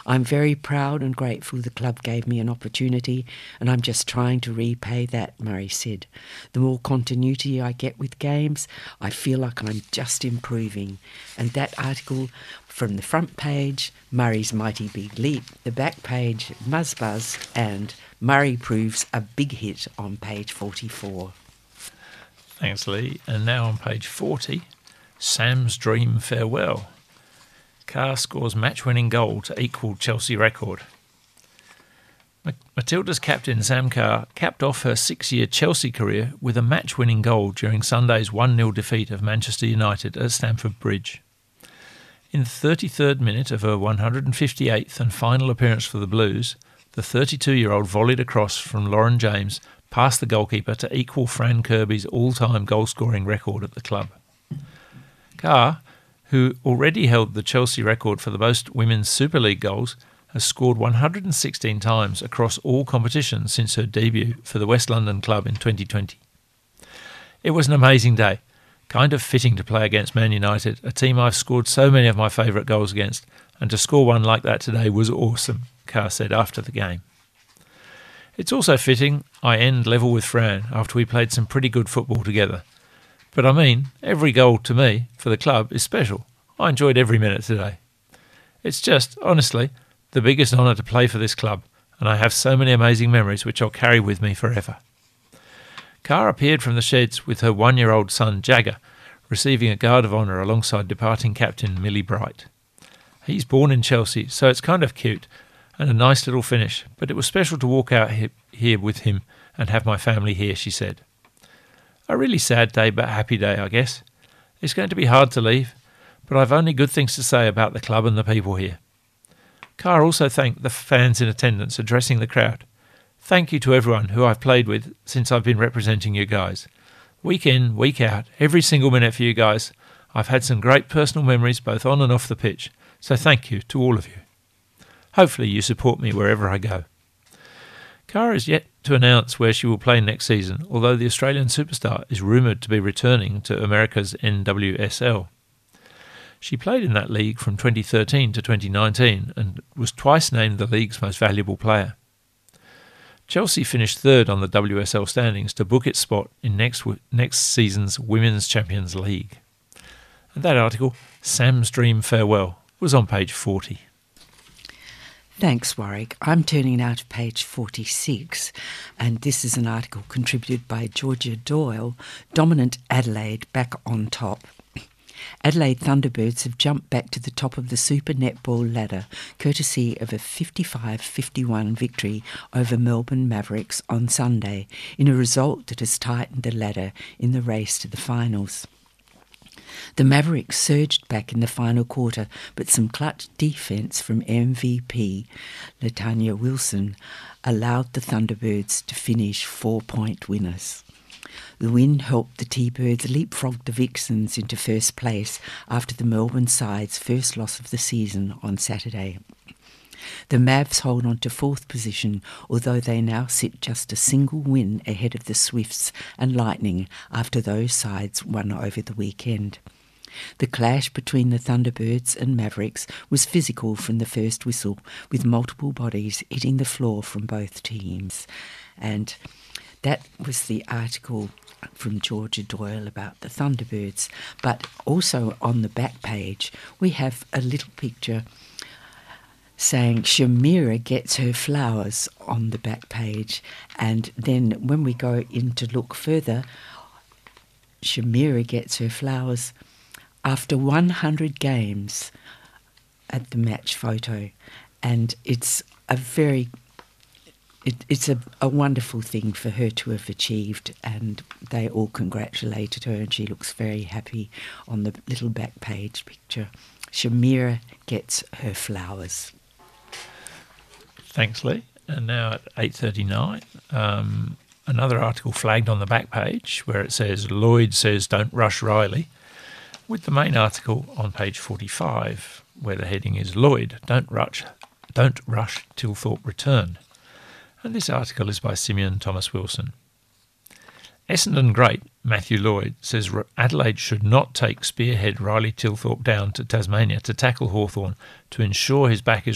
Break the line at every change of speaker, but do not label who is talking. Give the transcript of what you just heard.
I'm very proud and grateful the club gave me an opportunity, and I'm just trying to repay that, Murray said. The more continuity I get with games, I feel like I'm just improving. And that article from the front page, Murray's Mighty Big Leap, the back page, Muzz and Murray proves a big hit on page 44.
Thanks, Lee. And now on page 40, Sam's Dream Farewell. Carr scores match-winning goal to equal Chelsea record. Matilda's captain Sam Carr capped off her 6-year Chelsea career with a match-winning goal during Sunday's 1-0 defeat of Manchester United at Stamford Bridge. In the 33rd minute of her 158th and final appearance for the Blues, the 32-year-old volleyed across from Lauren James past the goalkeeper to equal Fran Kirby's all-time goal-scoring record at the club. Carr, who already held the Chelsea record for the most women's Super League goals, has scored 116 times across all competitions since her debut for the West London club in 2020. It was an amazing day, kind of fitting to play against Man United, a team I've scored so many of my favourite goals against, and to score one like that today was awesome, Carr said after the game. It's also fitting I end level with Fran after we played some pretty good football together. But I mean, every goal to me, for the club, is special. I enjoyed every minute today. It's just, honestly, the biggest honour to play for this club, and I have so many amazing memories which I'll carry with me forever. Carr appeared from the sheds with her 1-year-old son Jagger, receiving a Guard of Honour alongside departing captain Millie Bright. He's born in Chelsea, so it's kind of cute, and a nice little finish, but it was special to walk out here with him and have my family here, she said. A really sad day, but happy day, I guess. It's going to be hard to leave, but I've only good things to say about the club and the people here. Carr also thanked the fans in attendance, addressing the crowd. Thank you to everyone who I've played with since I've been representing you guys. Week in, week out, every single minute for you guys. I've had some great personal memories both on and off the pitch, so thank you to all of you. Hopefully you support me wherever I go. Carr is yet to announce where she will play next season, although the Australian superstar is rumoured to be returning to America's NWSL. She played in that league from 2013 to 2019 and was twice named the league's most valuable player. Chelsea finished third on the WSL standings to book its spot in next season's Women's Champions League. And that article, Sam's Dream Farewell, was on page 40.
Thanks, Warwick. I'm turning now to page 46, and this is an article contributed by Georgia Doyle, Dominant Adelaide back on top. Adelaide Thunderbirds have jumped back to the top of the Super Netball ladder, courtesy of a 55-51 victory over Melbourne Mavericks on Sunday, in a result that has tightened the ladder in the race to the finals. The Mavericks surged back in the final quarter, but some clutch defence from MVP Latanya Wilson allowed the Thunderbirds to finish 4-point winners. The win helped the T-Birds leapfrog the Vixens into first place after the Melbourne side's first loss of the season on Saturday. The Mavs hold on to fourth position, although they now sit just a single win ahead of the Swifts and Lightning after those sides won over the weekend. The clash between the Thunderbirds and Mavericks was physical from the first whistle, with multiple bodies hitting the floor from both teams. And that was the article from Georgia Doyle about the Thunderbirds. But also on the back page, we have a little picture saying Shamira gets her flowers on the back page. And then when we go in to look further, Shamira gets her flowers after 100 games at the match photo. And it's it's a wonderful thing for her to have achieved, and they all congratulated her, and she looks very happy on the little back page picture. Shamira gets her flowers.
Thanks, Lee. And now at 8:39, another article flagged on the back page where it says, Lloyd says don't rush Riley, with the main article on page 45 where the heading is Lloyd, don't rush Tilthorpe return. And this article is by Simeon Thomas Wilson. Essendon great Matthew Lloyd says Adelaide should not take spearhead Riley Tilthorpe down to Tasmania to tackle Hawthorn to ensure his back is